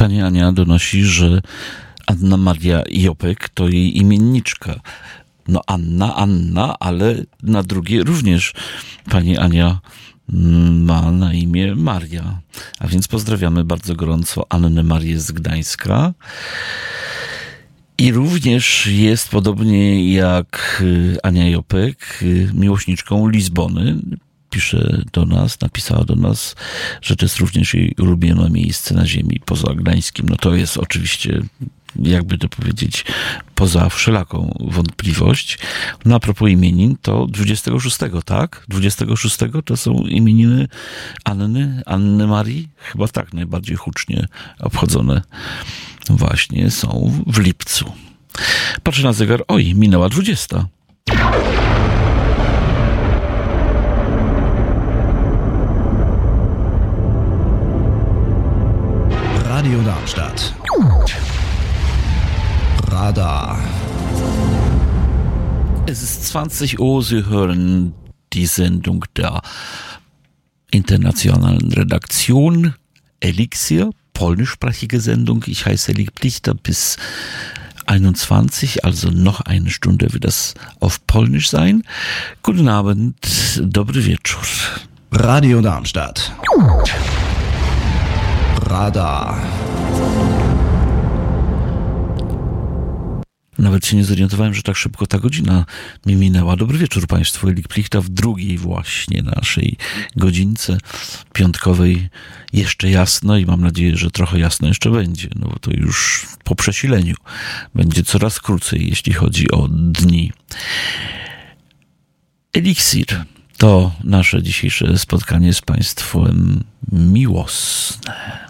Pani Ania donosi, że Anna Maria Jopek to jej imienniczka. No Anna, ale na drugie również pani Ania ma na imię Maria. A więc pozdrawiamy bardzo gorąco Annę Marię z Gdańska. I również jest, podobnie jak Ania Jopek, miłośniczką Lizbony. Napisała do nas, że to jest również jej ulubione miejsce na ziemi poza Gdańskiem. No to jest oczywiście, jakby to powiedzieć, poza wszelaką wątpliwość. No a propos imienin, to 26, tak? 26 to są imieniny Anny Marii? Chyba tak, najbardziej hucznie obchodzone właśnie są w lipcu. Patrzę na zegar, minęła 20. Radio Darmstadt. Radar. Es ist 20 Uhr, Sie hören die Sendung der internationalen Redaktion Elixier, polnischsprachige Sendung. Ich heiße Elik Plichter bis 21, also noch eine Stunde wird das auf Polnisch sein. Guten Abend, dobry wieczór. Radio Darmstadt. Radar. Nawet się nie zorientowałem, że tak szybko ta godzina mi minęła. Dobry wieczór Państwu. Elik Plichta w drugiej właśnie naszej godzince piątkowej. Jeszcze jasno i mam nadzieję, że trochę jasno jeszcze będzie. No bo to już po przesileniu będzie coraz krócej, jeśli chodzi o dni. Eliksir to nasze dzisiejsze spotkanie z Państwem miłosne.